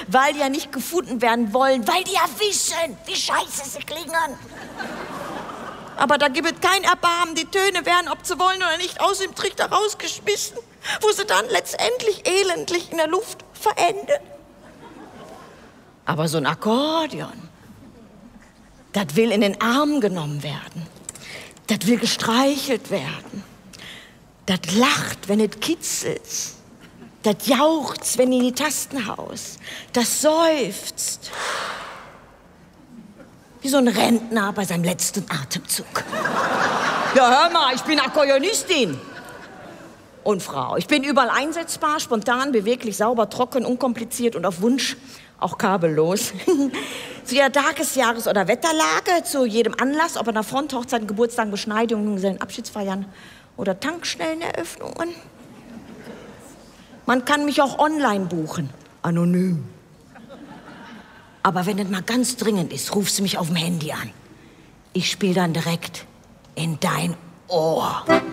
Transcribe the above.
weil die ja nicht gefunden werden wollen, weil die ja wissen, wie scheiße sie klingen. Aber da gibt es kein Erbarmen, die Töne werden, ob sie wollen oder nicht, aus dem Trichter rausgeschmissen, wo sie dann letztendlich elendlich in der Luft verenden. Aber so ein Akkordeon, das will in den Arm genommen werden. Das will gestreichelt werden. Das lacht, wenn es kitzelt. Das jauchzt, wenn in die Tasten haust. Das seufzt. Wie so ein Rentner bei seinem letzten Atemzug. Ja, hör mal, ich bin Akkordeonistin. Und Frau. Ich bin überall einsetzbar, spontan, beweglich, sauber, trocken, unkompliziert und auf Wunsch auch kabellos. Zu jeder Tages-, Jahres- oder Wetterlage, zu jedem Anlass, ob an der Front, Hochzeiten, Geburtstagen, Beschneidungen, Gesellen, Abschiedsfeiern oder Tankstelleneröffnungen. Man kann mich auch online buchen, anonym. Aber wenn es mal ganz dringend ist, rufst du mich auf dem Handy an. Ich spiele dann direkt in dein Ohr.